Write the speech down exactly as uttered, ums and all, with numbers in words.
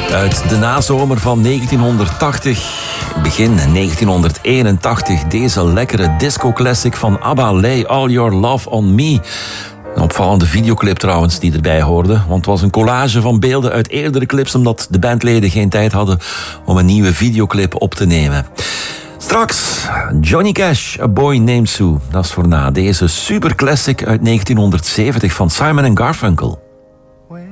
Uit de nazomer van negentienhonderdtachtig, begin negentienhonderdeenentachtig, deze lekkere disco-classic van ABBA, Lay All Your Love On Me. Een opvallende videoclip trouwens die erbij hoorde, want het was een collage van beelden uit eerdere clips, omdat de bandleden geen tijd hadden om een nieuwe videoclip op te nemen. Straks Johnny Cash, A Boy Named Sue. Dat is voor na deze superclassic uit negentienhonderdzeventig van Simon en Garfunkel.